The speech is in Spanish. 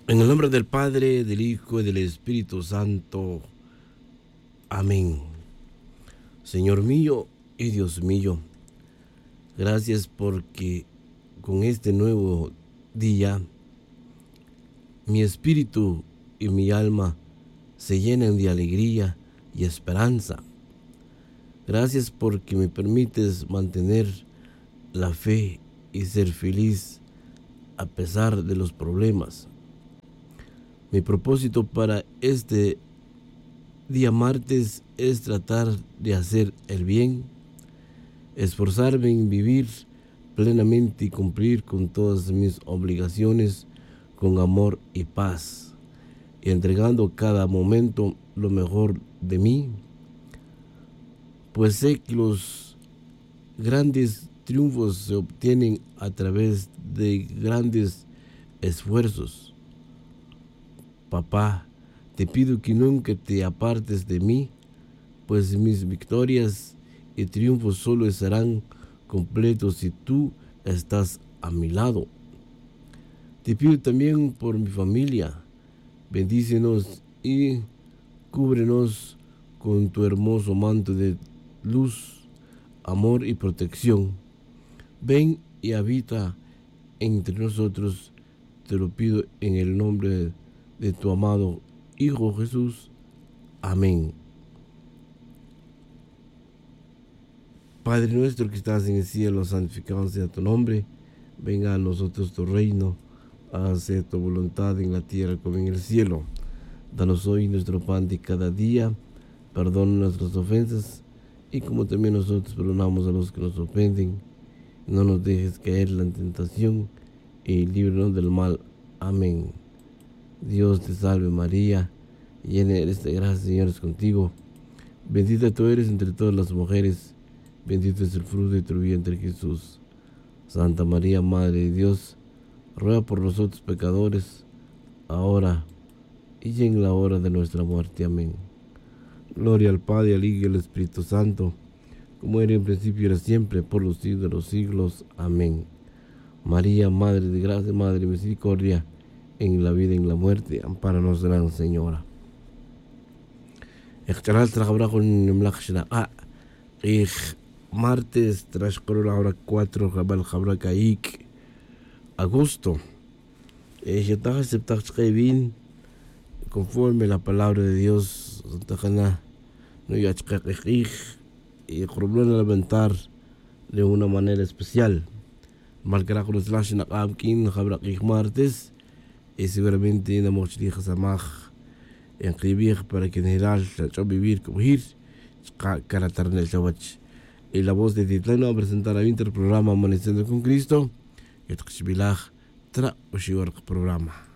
En el nombre del Padre, del Hijo y del Espíritu Santo. Amén. Señor mío y Dios mío, gracias porque con este nuevo día mi espíritu y mi alma se llenan de alegría y esperanza. Gracias porque me permites mantener la fe y ser feliz a pesar de los problemas. Mi propósito para este día martes es tratar de hacer el bien, esforzarme en vivir plenamente y cumplir con todas mis obligaciones con amor y paz, y entregando cada momento lo mejor de mí, pues sé que los grandes triunfos se obtienen a través de grandes esfuerzos. Papá, te pido que nunca te apartes de mí, pues mis victorias y triunfos solo serán completos si tú estás a mi lado. Te pido también por mi familia, bendícenos y cúbrenos con tu hermoso manto de luz, amor y protección. Ven y habita entre nosotros, te lo pido en el nombre de tu amado Hijo Jesús. Amén. Padre nuestro que estás en el cielo, santificado sea tu nombre. Venga a nosotros tu reino. Hágase tu voluntad en la tierra como en el cielo. Danos hoy nuestro pan de cada día. Perdona nuestras ofensas, y como también nosotros perdonamos a los que nos ofenden. No nos dejes caer en la tentación, y líbranos del mal. Amén. Dios te salve María, llena eres de gracia, el Señor es contigo. Bendita tú eres entre todas las mujeres, bendito es el fruto de tu vientre Jesús. Santa María, Madre de Dios, ruega por nosotros pecadores, ahora y en la hora de nuestra muerte. Amén. Gloria al Padre, al Hijo y al Espíritu Santo, como era en principio y era siempre, por los siglos de los siglos. Amén. María, Madre de gracia, Madre de misericordia, en la vida y en la muerte, ampáranos, Gran Señora. Martes, transcurre la hora 4, Jabal Jabra Caik, agosto. Yataja aceptar bien, conforme la palabra de Dios, Tajana, no yachkakik, y Corblón lamentar de una manera especial. Marcará con los lash na Amkin, Jabra martes. Y seguramente no hemos dicho samaj en escribir para que en general se vivir como ir carácter en el chavach. Y la voz de Titlano a presentar a Inter programa Amaneciendo con Cristo, y Txbilaj tra o programa.